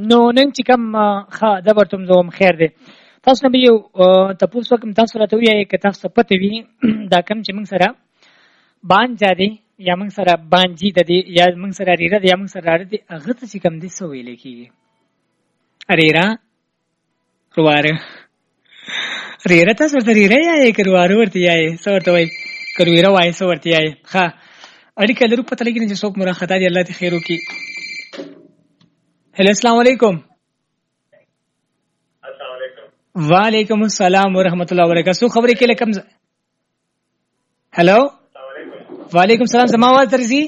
نو نن چې کوم ښه د ورتم زوم خیر دی تاسو نه یو تاسو کوم تاسو راته ویایي که تاسو پته وي دا کوم چې موږ سره بانجا دی یا موږ سره بانجی د دی یا موږ سره ریره دی یا موږ سره راړه دی هغه ته چې کوم دی څه ویل کېږي ریره رواره ریره تاسو ورته ریره یایې که رواره ورته یایې څه ورته وایي که رویره وایې څه ورته یایې ښه اړیکه لرو پته لګي نه چې څوک مو راخطا دی الله دې خیر وکړي هلو السلام علیکم وعلیکم السلام ورحمۃ اللہ وبرکاتہ سو خبرې کې لکم هلو وعلیکم السلام زما आवाज درځي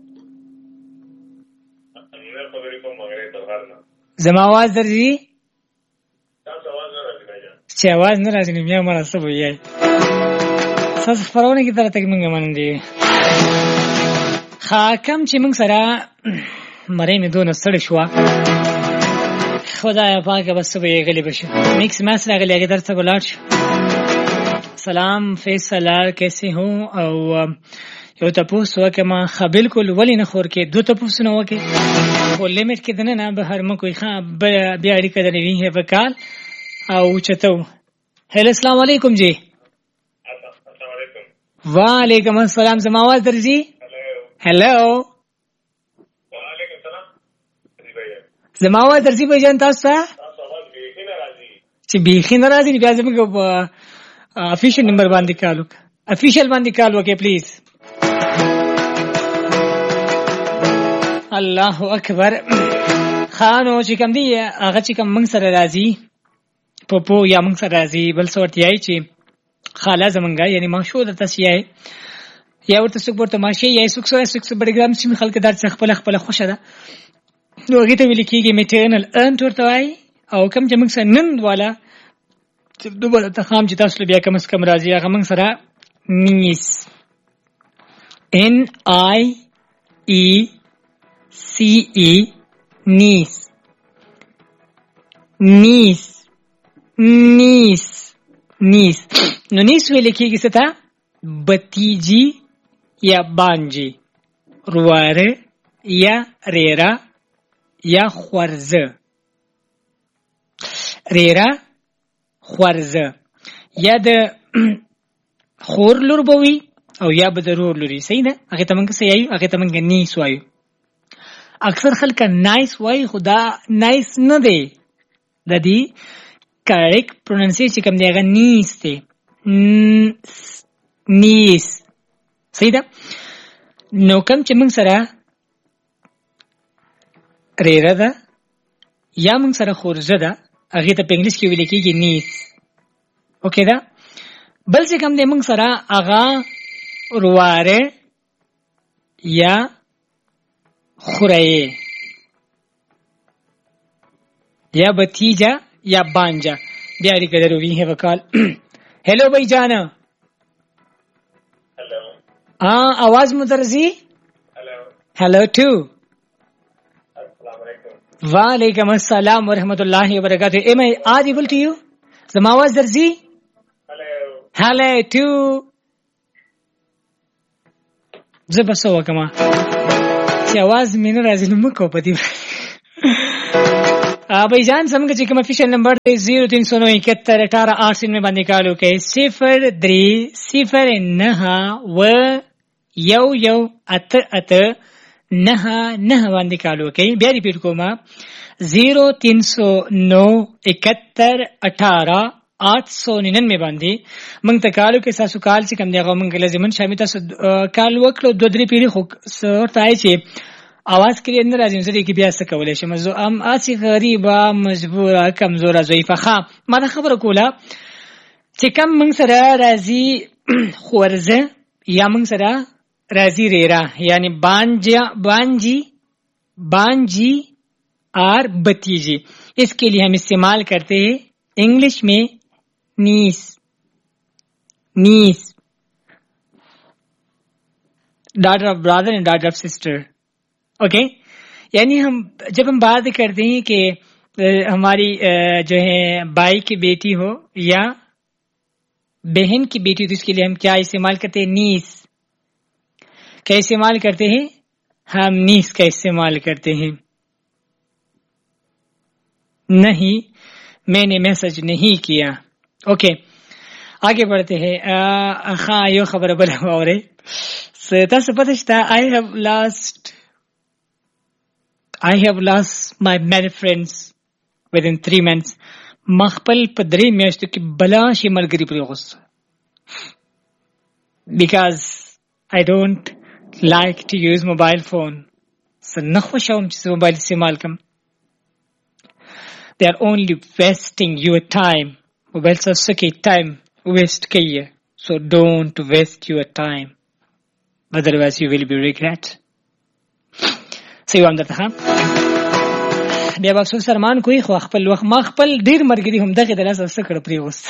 زما आवाज درځي چې आवाज نه راځي بیا ما څه وایي تاسو خبرونه کې تر تک منګه باندې حاکم چې موږ سره مړې مې دونه سړ شو خدای پاک بس به غلی بشو میکس ماس راغلی هغه درته ګلاړ شو سلام فیصل کیسے ہو او یو تاسو وکما بالکل ولی نه خور کې دو تاسو نه وکي خو لیمټ کې دنه نه به هر مکو ښه بیا اړیکه د نوی هه وکال او چتو هلو السلام علیکم جی السلام علیکم وعلیکم السلام زما आवाज درځي هلو زما आवाज درځي به جان تاسو چې بیخي ناراضي بیا زموږ په افیشل نمبر باندې کالو افیشل باندې کالو کې پلیز الله اکبر خانو چې کوم دی هغه چې کوم موږ سره راځي پوپو یا موږ سره راځي بل څه ورته یای چې خاله زمونږه یعنی ماشو د تاسیه یا ورته څوک ورته ماشي یا څوک بډګرام چې خلک درڅ خپل خوشاله ده نو هغه ته ویل کېږي میټرنل انټ ورته وای او کوم چې موږ سره نن والا چې دوباره ته خام چې تاسو بیا کوم څه راځي هغه موږ سره نیس ان آی ای سی ای نیس نیس نیس نیس نو نیس ویل کېږي څه ته بتیجی یا بانجی رواره یا ریرا یا خورزه ریرا خورزه یا د خور لور بوي او یا به ضرور لوري صحیح ده هغه ته موږ څه یایو هغه ته موږ نیس وایو اکثر خلک نایس وایي خدا نایس نه دی د دې کریکټ پروننسیشن کوم دی هغه نیس دی نیس صحیح ده نو کوم چې موږ سره ریره ده یا موږ سره خورزه ده هغه ته په انګلیش کې ویل کېږي نیس اوکې ده بل څه کوم دی موږ سره هغه رواره یا خورایه یا بتیجا یا بانجا بیا اړیکه لرو وی هیو کال هلو بھائی جانا هلو आवाज مدرزی هلو هلو ټو وعلیکم السلام ورحمۃ اللہ وبرکاتہ am I audible to you زما आवाज درځي هلو ټو زبسو کما چې आवाज مینه راځي نو مکو پدی بھائی جان سمجھ چې کوم افیشل نمبر دی 03911888 میں باندې کالو کې 0309 باندې کالو کې بیا ریپیټ کوم 0309188899 باندې موږ ته کالو کې تاسو کال چې کوم دی هغه موږ لازمن شامل تاسو کال وکړو دوه درې پیری خو سره چې आवाज کړي نه راځي زه دې کې بیا څه کولای شم زه ام اسی غریبه مجبوره کمزوره ضعیفه ښه ما دا خبره کوله چې کوم موږ سره راځي خورزه یا موږ سره راځي ریرا یعنی بانجی اور بتیجی اس کے لیے ہم استعمال کرتے ہیں انگلش میں نیس ڈاٹر آف برادر اینڈ ڈاٹر آف سسٹر اوکے یعنی ہم جب ہم بات کرتے ہیں کہ ہماری جو ہے بھائی کی بیٹی ہو یا بہن کی بیٹی ہو تو اس کے لیے ہم کیا استعمال کرتے ہیں نیس کیا استعمال کرتے ہیں ہم نیس کا استعمال کرتے ہیں नहीं, मैंने मैसेज नहीं किया. ओके, आगे बढ़ते हैं. हाँ, यो खबर बल और तاسو پته شته I have lost my many friends within 3 months. ما خپل په 3 میاشتو کې بلا شي ملګری پرې غوسه. Because I don't like to use mobile phone. So نه خوشوم چې موبایل استعمال کوم. They are only wasting your time. موبایل سره کې time waste کوي. So don't waste your time. Otherwise you will be regret. سیو هم درته بیا به افسوس ارمان کوي خو خپل وخت ما خپل ډیر مرګري هم دغه د لاسه سکړه پرې وست.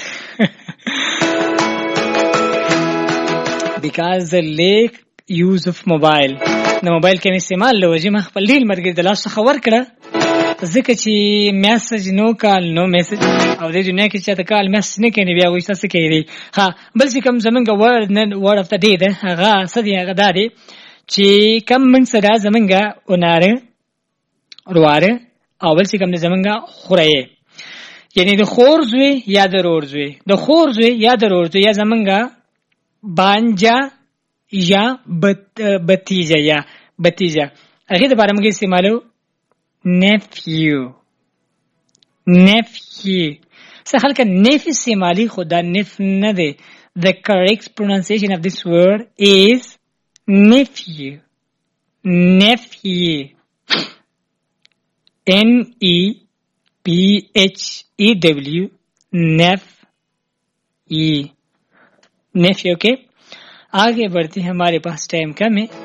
Because the late use of mobile. نو موبایل کې استعمال لوجه ما خپل ډیر مرګري د لاسه خبر کړه ځکه چې میسج نو کال نو میسج او د دنیا کې چې تا کال میسج نه کوي بیا وایي تاسو کوي. ها بل څه کوم زمونږ ورډ اف د ډے ده هغه سدي هغه دادي چې کم من سره زمونږه اوناره ورواره اول څه کوم زمونږه خوره یعنی د خورزوي یا د رورزوي د خورزوي یا د رورزوي یا زمونږه بانجا یا بتیجا یا بتیجا هغه د بارے موږ استعمالو nephew څه خلک nephew استعمالي خدا نف نه دی. The correct pronunciation of this word is nephew. Nephew nephew. Okay, आगे बढ़ते हैं, हमारे पास टाइम कम है.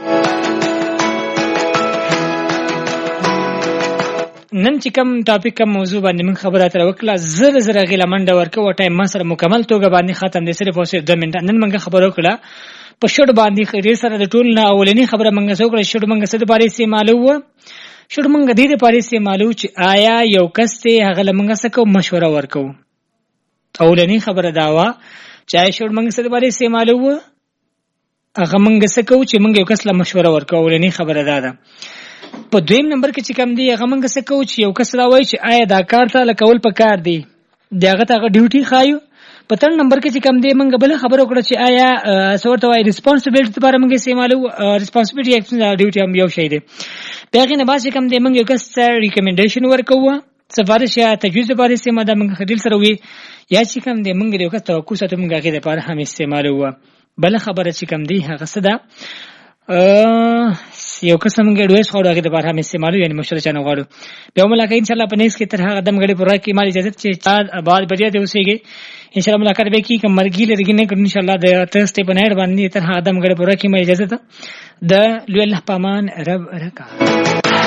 نن چې کوم ټاپک کوم موضوع باندې من خبره تر وکړه زره غیله منډه ورکو او ټایم ما سره مکمل توګه باندې ختم دي صرف او صرف 2 منټه. نن موږ خبرو کړه په شډ باندې ډیر سره د ټول نه اولنی خبره موږ سره کړه. شډ موږ سره د بارے استعمالو شډ موږ د دې لپاره استعمالو چې آیا یو کس ته هغه موږ سره مشوره ورکو. اولنی خبره دا وا چې شډ موږ سره د بارے استعمالو هغه موږ سره کو چې موږ یو کس له مشوره ورکو. اولنی خبره دا ده. په دویم نمبر کې چې کوم دی هغه موږ څه کوو چې یو کس راوایي چې آیا دا کار ته لکول پکار دی دغه ته ډیوټي خایو. په تر نمبر کې چې کوم دی موږ بل خبرو کړو چې آیا سورته وای ریسپانسیبিলিټي لپاره موږ استعمالو ریسپانسیبিলিټي اکشن ډیوټي هم یو شی دی. دغه نه بعد چې کوم دی موږ یو کس ریکمنډیشن ورکوو سفارش یا تجویز لپاره استعمال د موږ خدل سره وي یا چې کوم دی موږ یو کس توقع ساتو موږ هغه لپاره هم استعمالو. بل خبره چې کوم دی هغه څه ده یو قسم ګډوي خو راغی د بار هم استعمالو یعنی مشوره چانه غواړو. بیا ملاقات ان شاء الله په نیکس کې تر هغه دم غړي پوره کې مال اجازه چې بعد بجې دی اوسېږي ان شاء الله ملاقات به کی کوم مرګی لري نه ان شاء الله د ترسته په نهر باندې تر هغه دم غړي پوره کې مال اجازه ده د لوی الله پامان رب رکا.